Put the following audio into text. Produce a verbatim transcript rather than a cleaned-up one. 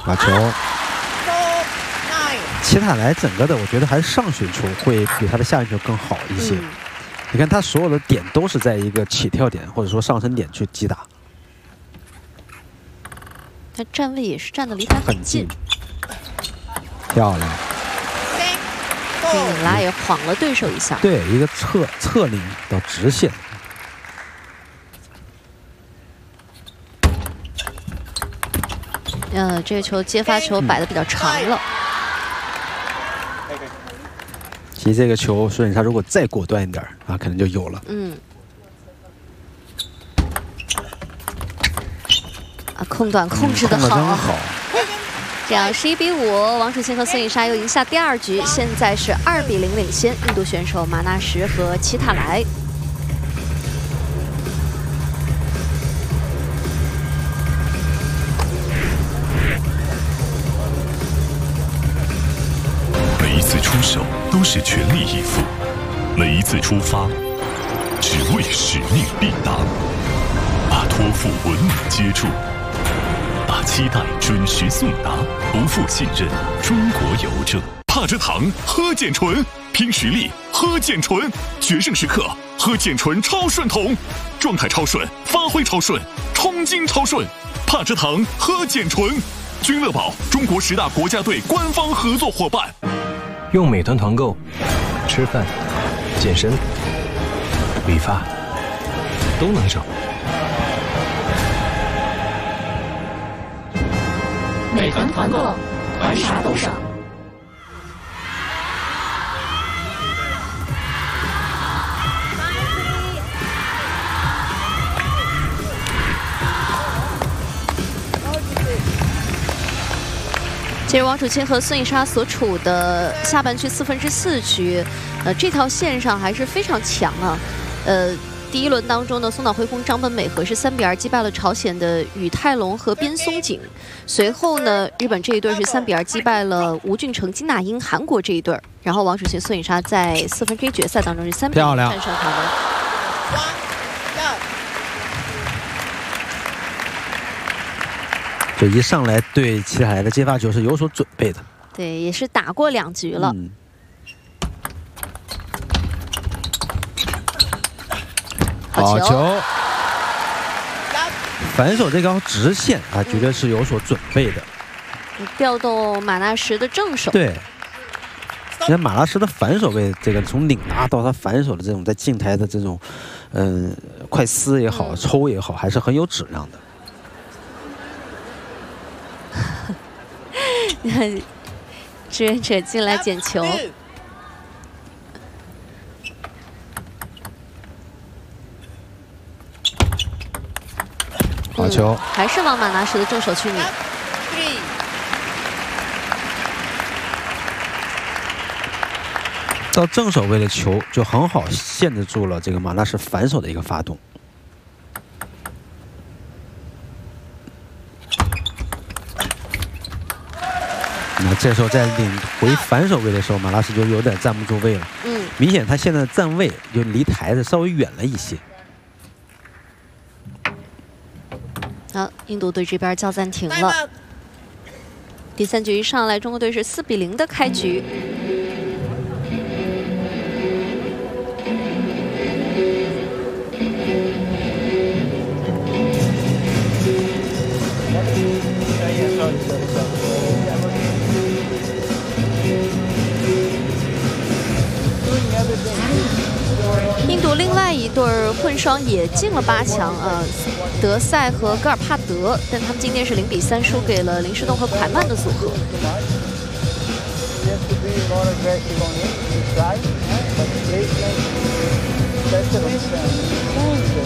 把球。齐塔莱整个的，我觉得还是上旋球会比他的下旋球更好一些。嗯、你看他所有的点都是在一个起跳点或者说上升点去击打。 他站位也是站的离他很近。 漂亮。 嗯，拉也晃了对手一下。 对，一个侧侧领到直线。 呃，这个球接发球摆的比较长了。 其实这个球，孙颖莎如果再果断一点啊，可能就有了。 嗯。啊，空短控制的好。 嗯、好。 这样十一比五，王楚钦和孙颖莎又赢下第二局，现在是二比零领先印度选手马纳什和齐塔莱。 每一次出手都是全力以赴，每一次出发只为使命必达。把托付稳稳接住，把期待准时送达，不负信任。中国邮政。帕芝堂喝健醇，拼实力喝健醇，决胜时刻喝健醇超顺桶，状态超顺，发挥超顺，冲劲超顺。帕芝堂喝健醇，君乐宝中国十大国家队官方合作伙伴。 用美团团购，吃饭、健身、理发都能省。 美团团购，玩啥都省。 其实王楚钦和孙颖莎所处的下半区四分之四区，呃，这条线上还是非常强啊。呃，第一轮当中呢，松岛辉空、张本美和是三比二击败了朝鲜的宇泰龙和边松景。随后呢，日本这一队是三比二击败了吴俊成、金娜英韩国这一队。然后王楚钦、孙颖莎在四分之一决赛当中是三比零战胜他们。 这一上来对齐塔莱的接发球是有所准备的， 对，也是打过两局了。嗯、 好球！反手这条直线啊，绝对是有所准备的。 调动马纳什的正手。 对，你看马纳什的反手位，这个从领拿到他反手的这种在近台的这种，嗯、呃，快撕也好，抽也好，还是很有质量的。 志愿者进来捡球， 好球、 嗯，还是往马纳什的正手去拧。 到正手位的球就很好限制住了这个马纳什反手的一个发动。 那这时候在领回反手位的时候，马拉什就有点站不住位了。嗯，明显他现在的站位就离台子稍微远了一些。 好，印度队这边叫暂停了。第三局一上来，中国队是四比零的开局。 印度另外一对混双也进了八强啊，德赛和戈尔帕德，但他们今天是零比三输给了林诗栋和蒯曼的组合。